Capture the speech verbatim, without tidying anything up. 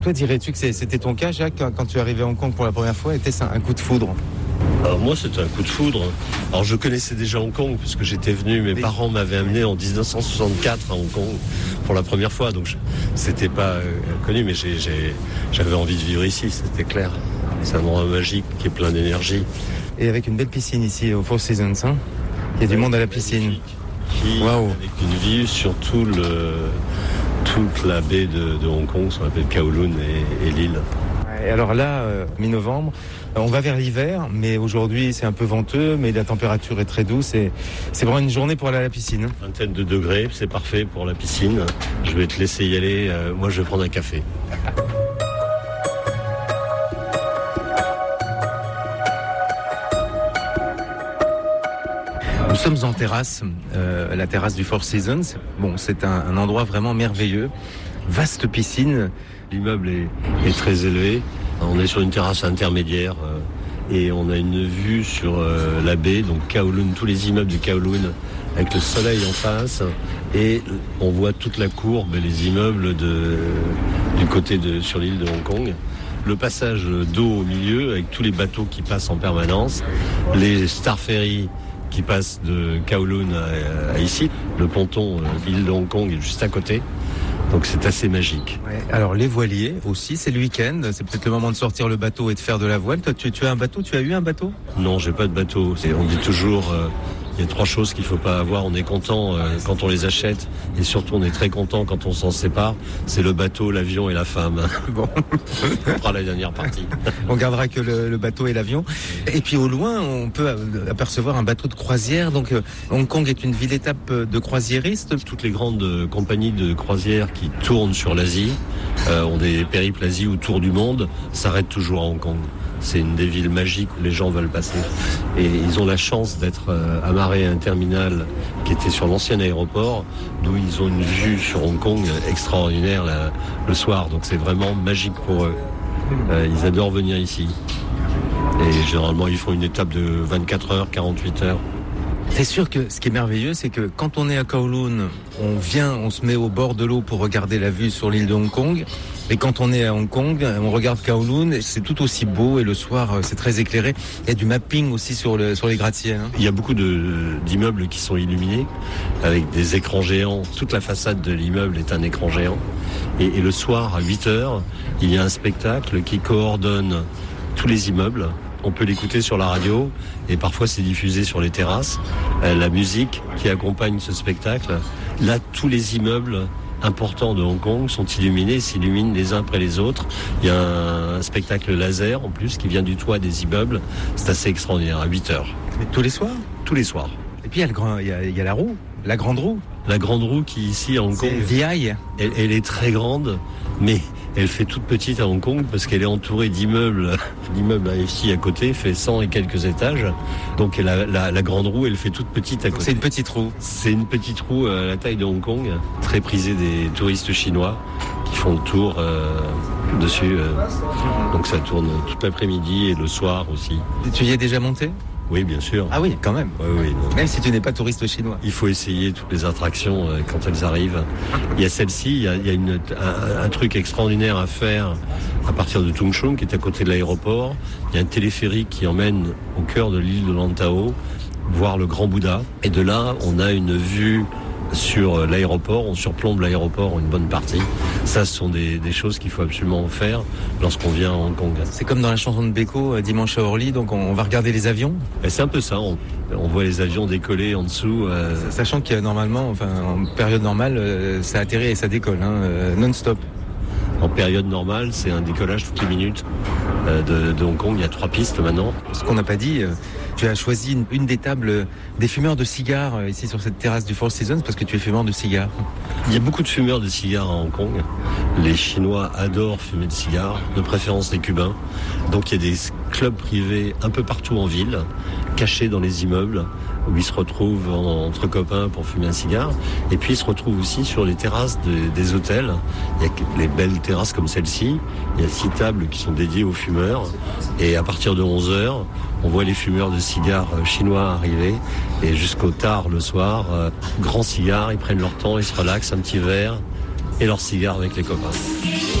Toi, dirais-tu que c'était ton cas, Jacques, quand tu es arrivé à Hong Kong pour la première fois? Était-ce un coup de foudre? Alors moi, c'était un coup de foudre. Alors je connaissais déjà Hong Kong puisque j'étais venu, mes parents m'avaient amené en dix-neuf cent soixante-quatre à Hong Kong pour la première fois, donc je, c'était pas euh, connu, mais j'ai, j'ai, j'avais envie de vivre ici, c'était clair. C'est un endroit magique qui est plein d'énergie. Et avec une belle piscine ici au Four Seasons, hein. Il y a du monde à la piscine. Qui, wow. Avec une vue sur tout le, toute la baie de, de Hong Kong, sur la baie de Kowloon et, et l'île. Et alors là, euh, mi-novembre, on va vers l'hiver, mais aujourd'hui c'est un peu venteux, mais la température est très douce et c'est vraiment une journée pour aller à la piscine. Vingtaine de degrés, c'est parfait pour la piscine. Je vais te laisser y aller, euh, moi je vais prendre un café. Nous sommes en terrasse, euh, la terrasse du Four Seasons. Bon, c'est un, un endroit vraiment merveilleux, vaste piscine. L'immeuble est, est très élevé. On est sur une terrasse intermédiaire euh, et on a une vue sur euh, la baie, donc Kowloon, tous les immeubles de Kowloon, avec le soleil en face. Et on voit toute la courbe et les immeubles de, du côté de sur l'île de Hong Kong. Le passage d'eau au milieu, avec tous les bateaux qui passent en permanence. Les Star Ferry qui passent de Kowloon à, à ici. Le ponton de euh, l'île de Hong Kong est juste à côté. Donc c'est assez magique. Ouais. Alors les voiliers aussi, c'est le week-end, c'est peut-être le moment de sortir le bateau et de faire de la voile. Toi, tu, tu as un bateau, tu as eu un bateau? Non, j'ai pas de bateau. C'est, on dit toujours, euh, il y a trois choses qu'il faut pas avoir. On est content euh, quand on les achète et surtout on est très content quand on s'en sépare. C'est le bateau, l'avion et la femme. Bon, on fera la dernière partie. On gardera que le, le bateau et l'avion. Et puis au loin, on peut apercevoir un bateau de croisière. Donc euh, Hong Kong est une ville-étape de croisiéristes. Toutes les grandes euh, compagnies de croisière qui tournent sur l'Asie euh, ont des périples Asie ou tour du monde, s'arrêtent toujours à Hong Kong. C'est une des villes magiques où les gens veulent passer. Et ils ont la chance d'être euh, amarrés à un terminal qui était sur l'ancien aéroport, d'où ils ont une vue sur Hong Kong extraordinaire la, le soir. Donc c'est vraiment magique pour eux. Euh, ils adorent venir ici. Et généralement, ils font une étape de vingt-quatre heures, quarante-huit heures. C'est sûr que ce qui est merveilleux, c'est que quand on est à Kowloon, on vient, on se met au bord de l'eau pour regarder la vue sur l'île de Hong Kong. Et quand on est à Hong Kong, on regarde Kowloon, c'est tout aussi beau et le soir, c'est très éclairé. Il y a du mapping aussi sur, le, sur les gratte-ciels. Hein. Il y a beaucoup de, d'immeubles qui sont illuminés avec des écrans géants. Toute la façade de l'immeuble est un écran géant. Et, et le soir, à huit heures, il y a un spectacle qui coordonne tous les immeubles. On peut l'écouter sur la radio et parfois c'est diffusé sur les terrasses. Euh, la musique qui accompagne ce spectacle, là tous les immeubles importants de Hong Kong sont illuminés, s'illuminent les uns après les autres. Il y a un, un spectacle laser en plus qui vient du toit des immeubles. C'est assez extraordinaire, à huit heures. Mais tous les soirs? Tous les soirs. Et puis il y a, le grand, il y a, il y a la roue, la grande roue. La grande roue qui ici à Hong Kong, c'est V I. Elle, elle est très grande, mais elle fait toute petite à Hong Kong parce qu'elle est entourée d'immeubles. L'immeuble ici à côté fait cent et quelques étages. Donc la, la, la grande roue, elle fait toute petite à côté. C'est une petite roue. C'est une petite roue à la taille de Hong Kong, très prisée des touristes chinois qui font le tour euh, dessus. Euh. Donc ça tourne toute l'après-midi et le soir aussi. Et tu y es déjà monté ? Oui, bien sûr. Ah oui, quand même. Oui, oui. Non. Même si tu n'es pas touriste chinois. Il faut essayer toutes les attractions euh, quand elles arrivent. Il y a celle-ci, il y a, il y a une, un, un truc extraordinaire à faire à partir de Tung Chung, qui est à côté de l'aéroport. Il y a un téléphérique qui emmène au cœur de l'île de Lantau, voir le Grand Bouddha. Et de là, on a une vue sur l'aéroport, on surplombe l'aéroport une bonne partie. Ça, ce sont des, des choses qu'il faut absolument faire lorsqu'on vient à Hong Kong. C'est comme dans la chanson de Beko, euh, Dimanche à Orly, donc on, on va regarder les avions. Et c'est un peu ça, on, on voit les avions décoller en dessous. Euh... Sachant que normalement, enfin en période normale, euh, ça atterrit et ça décolle, hein, euh, non-stop. En période normale, c'est un décollage toutes les minutes euh, de, de Hong Kong. Il y a trois pistes maintenant. Ce qu'on n'a pas dit, euh, tu as choisi une, une des tables des fumeurs de cigares euh, ici sur cette terrasse du Four Seasons parce que tu es fumeur de cigares. Il y a beaucoup de fumeurs de cigares à Hong Kong. Les Chinois adorent fumer de cigares, de préférence les Cubains. Donc il y a des clubs privés un peu partout en ville, cachés dans les immeubles, où ils se retrouvent en, entre copains pour fumer un cigare. Et puis ils se retrouvent aussi sur les terrasses de, des hôtels. Il y a les belles terrasses comme celle-ci. Il y a six tables qui sont dédiées aux fumeurs. Et à partir de onze heures, on voit les fumeurs de cigares chinois arriver. Et jusqu'au tard le soir, euh, grands cigares, ils prennent leur temps, ils se relaxent, un petit verre et leur cigare avec les copains.